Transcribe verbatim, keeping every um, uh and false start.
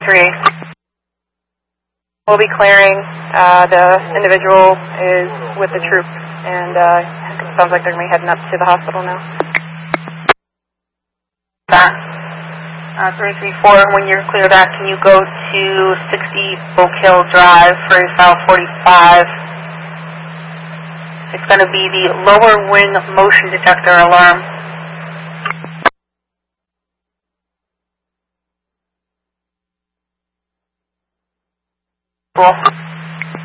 three. We'll be clearing. Uh, the individual is with the troop, and uh, it sounds like they're going to be heading up to the hospital now. That. Uh, three three four, when you're clear of that, can you go to sixty Oak Hill Drive, Freight File forty-five? It's going to be the lower wing motion detector alarm. Cool.